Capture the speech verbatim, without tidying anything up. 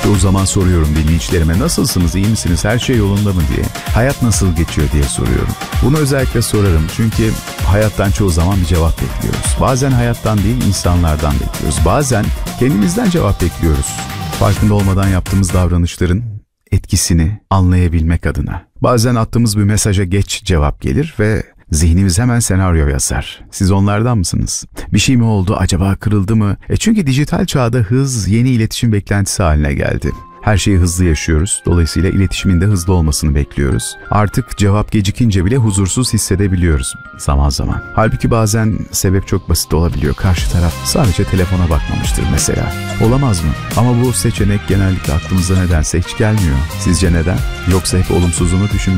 Çoğu zaman soruyorum dinleyicilerime, nasılsınız, iyi misiniz, her şey yolunda mı diye. Hayat nasıl geçiyor diye soruyorum. Bunu özellikle sorarım çünkü hayattan çoğu zaman bir cevap bekliyoruz. Bazen hayattan değil, insanlardan bekliyoruz. Bazen kendimizden cevap bekliyoruz. Farkında olmadan yaptığımız davranışların etkisini anlayabilmek adına. Bazen attığımız bir mesaja geç cevap gelir ve zihnimiz hemen senaryo yazar. Siz onlardan mısınız? Bir şey mi oldu? Acaba kırıldı mı? E çünkü dijital çağda hız yeni iletişim beklentisi haline geldi. Her şeyi hızlı yaşıyoruz. Dolayısıyla iletişimin de hızlı olmasını bekliyoruz. Artık cevap gecikince bile huzursuz hissedebiliyoruz zaman zaman. Halbuki bazen sebep çok basit olabiliyor. Karşı taraf sadece telefona bakmamıştır mesela. Olamaz mı? Ama bu seçenek genellikle aklımıza nedense hiç gelmiyor. Sizce neden? Yoksa hep olumsuzunu düşünmek